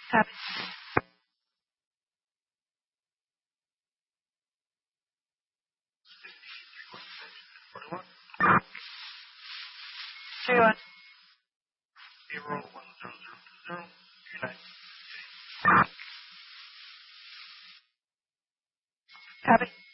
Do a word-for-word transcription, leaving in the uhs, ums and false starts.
Copy. three one. Zero one zero zero two zero three nine. Copy.